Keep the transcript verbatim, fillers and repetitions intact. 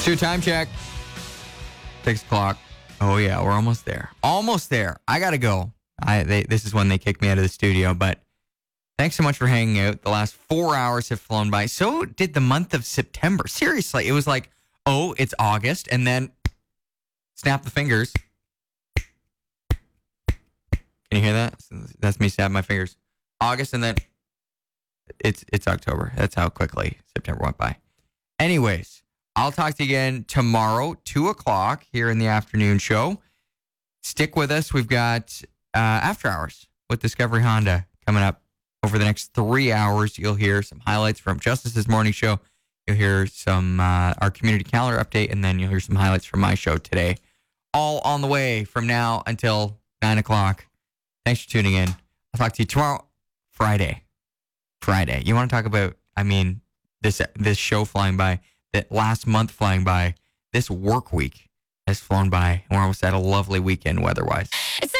Let's do a time check. Six o'clock. Oh, yeah, we're almost there. Almost there. I got to go. I they, This is when they kicked me out of the studio, but thanks so much for hanging out. The last four hours have flown by. So did the month of September. Seriously, it was like, oh, it's August, and then snap the fingers. Can you hear that? That's me snapping my fingers. August, and then it's it's October. That's how quickly September went by. Anyways, I'll talk to you again tomorrow, two o'clock here in the afternoon show. Stick with us. We've got uh, After Hours with Discovery Honda coming up over the next three hours. You'll hear some highlights from Justice's morning show. You'll hear some uh, our community calendar update, and then you'll hear some highlights from my show today. All on the way from now until nine o'clock. Thanks for tuning in. I'll talk to you tomorrow, Friday. Friday. You want to talk about, I mean, this this show flying by, that last month flying by, this work week has flown by, and we're almost at a lovely weekend weather-wise. It's